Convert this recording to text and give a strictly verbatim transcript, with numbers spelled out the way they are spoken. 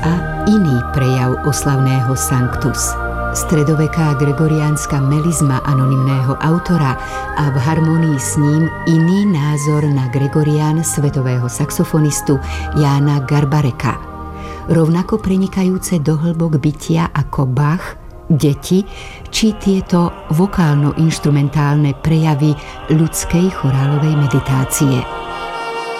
a iný prejav oslavného Sanctus. Stredoveká gregoriánska melizma anonymného autora a v harmonii s ním iný názor na Gregorián svetového saxofonistu Jána Garbareka. Rovnako prenikajúce do hĺbok bytia ako Bach, deti, či tieto vokálno-inštrumentálne prejavy ľudskej chorálovej meditácie.